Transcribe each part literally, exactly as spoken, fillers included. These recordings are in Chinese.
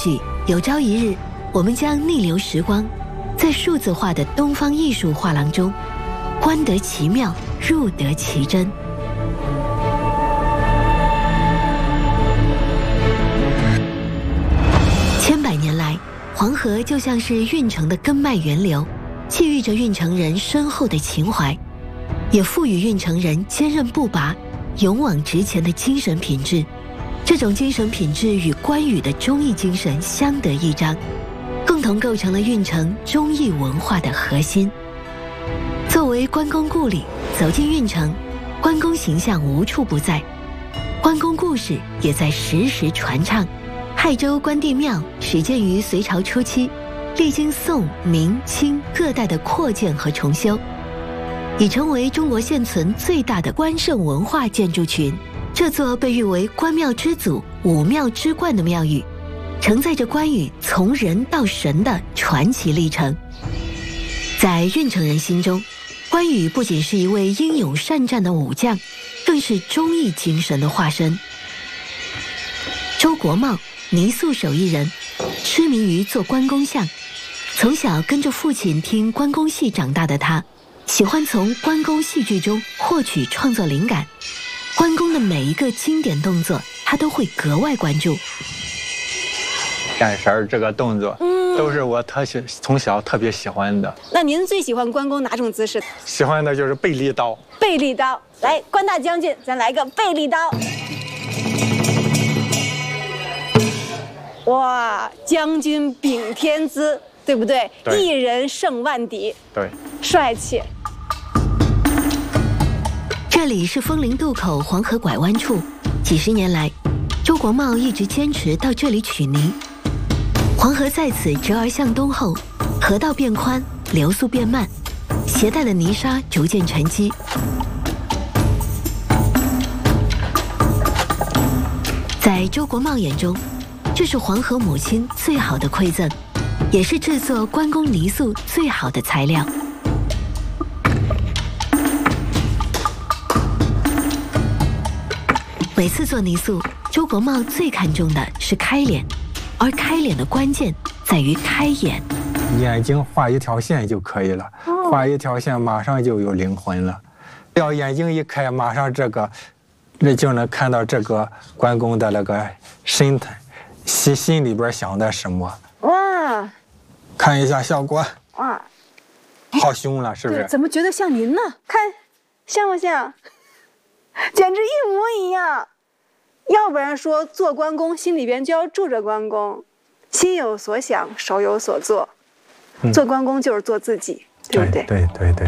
许有朝一日，我们将逆流时光，在数字化的东方艺术画廊中，观得其妙，入得其真。千百年来，黄河就像是运城的根脉源流，寄寓着运城人深厚的情怀，也赋予运城人坚韧不拔、勇往直前的精神品质。这种精神品质与关羽的忠义精神相得益彰，共同构成了运城忠义文化的核心。作为关公故里，走进运城，关公形象无处不在，关公故事也在时时传唱。亥州关帝庙始建于隋朝初期，历经宋、明、清各代的扩建和重修，已成为中国现存最大的关圣文化建筑群。这座被誉为关庙之祖、武庙之冠的庙宇，承载着关羽从人到神的传奇历程。在运城人心中，关羽不仅是一位英勇善战的武将，更是忠义精神的化身。周国茂，泥塑手艺人，痴迷于做关公像，从小跟着父亲听关公戏长大的他，喜欢从关公戏剧中获取创作灵感。关公的每一个经典动作，他都会格外关注。 眼神儿这个动作，嗯，都是我特喜从小特别喜欢的。 那您最喜欢关公哪种姿势？ 喜欢的就是背利刀。 背利刀，来，关大将军，咱来个背利刀。哇，将军秉天资，对不对？ 对， 一人胜万敌。 对， 帅气。 这里是枫林渡口黄河拐弯处，几十年来，周国茂一直坚持到这里取泥。黄河在此折而向东后，河道变宽，流速变慢，携带的泥沙逐渐沉积。在周国茂眼中，这是黄河母亲最好的馈赠，也是制作关公泥塑最好的材料。每次做泥塑，周国茂最看重的是开脸，而开脸的关键在于开眼。 眼睛画一条线就可以了，哦、画一条线马上就有灵魂了。要眼睛一开，马上这个，那就能看到这个关公的那个身态，心心里边想的什么。哇！看一下效果。哇！好凶了，是不是？ 怎么觉得像您呢？看，像不像？简直一模一样，要不然说做关公心里边就要住着关公，心有所想，手有所做。嗯、做关公就是做自己，对不对？ 对对对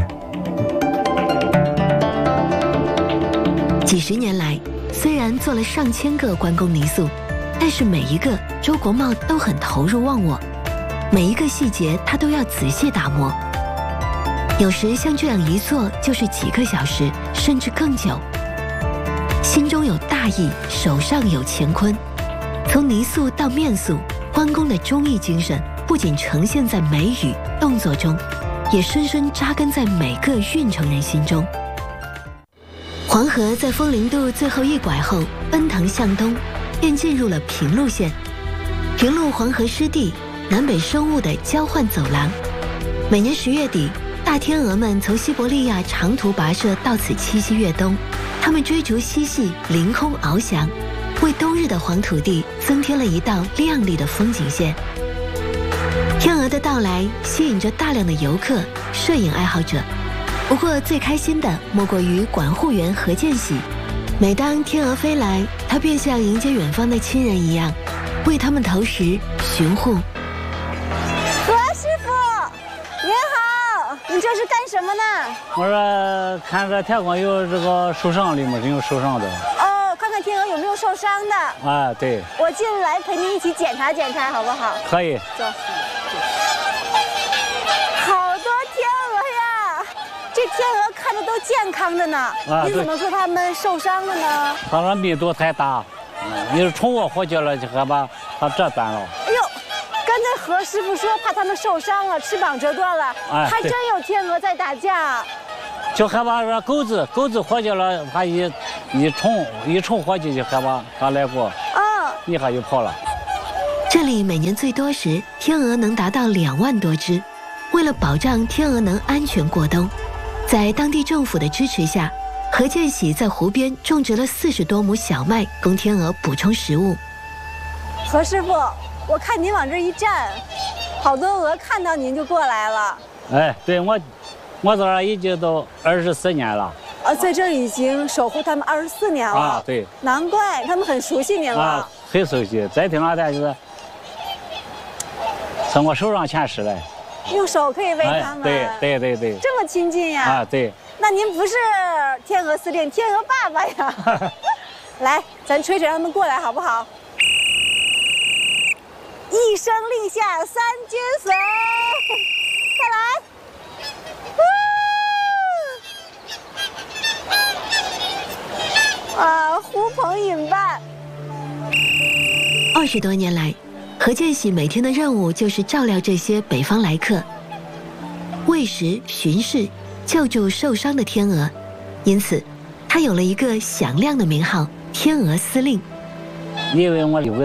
对。几十年来，虽然做了上千个关公泥塑，但是每一个周国茂都很投入忘我，每一个细节他都要仔细打磨。有时像这样一做就是几个小时，甚至更久。心中有大义，手上有乾坤。从泥塑到面塑，关公的忠义精神不仅呈现在眉宇动作中，也深深扎根在每个运城人心中。黄河在枫林渡最后一拐后奔腾向东，便进入了平陆县。平陆黄河湿地，南北生物的交换走廊。每年十月底，大天鹅们从西伯利亚长途跋涉到此栖息越冬。他们追逐嬉戏，凌空翱翔，为冬日的黄土地增添了一道亮丽的风景线。天鹅的到来吸引着大量的游客、摄影爱好者。不过最开心的莫过于管护员何建喜。每当天鹅飞来，他便像迎接远方的亲人一样，为他们投食、巡护。 何师傅，您好，你这是干什么呢？ 我说看这天鹅有这个受伤的吗？真有受伤的。 哦，看看天鹅有没有受伤的。 啊，对。 我进来陪您一起检查检查，好不好？ 可以。 走。好多天鹅呀，这天鹅看着都健康着呢。啊，你怎么说它们受伤了呢？ 它说密度太大，你是宠物活结了，就害怕它折断了。 哎呦！刚才何师傅说怕它们受伤了，翅膀折断了，哎、还真有天鹅在打架。 就害怕说狗子，狗子活结了，它一一冲一冲活结就害怕它来过，啊，一下就跑了。 这里每年最多时，天鹅能达到两万多只。为了保障天鹅能安全过冬，在当地政府的支持下，何建喜在湖边种植了四十多亩小麦，供天鹅补充食物。 何师傅，我看您往这一站，好多鹅看到您就过来了。 哎，对我，我在这儿已经都二十四年了。 呃，在这里已经守护他们二十四年了。 啊，对。 难怪他们很熟悉您了。 啊，很熟悉。再听那点就是从我手上牵食来。 用手可以喂它们。 哎、对对对对。 这么亲近呀？ 啊，对。 那您不是天鹅司令，天鹅爸爸呀？来，咱吹吹让他们过来好不好？一声令下，三军随。快来！啊，呼朋引伴。 二十多年来，何建喜每天的任务就是照料这些北方来客，喂食、巡视、救助受伤的天鹅，因此他有了一个响亮的名号——天鹅司令。 因为我有个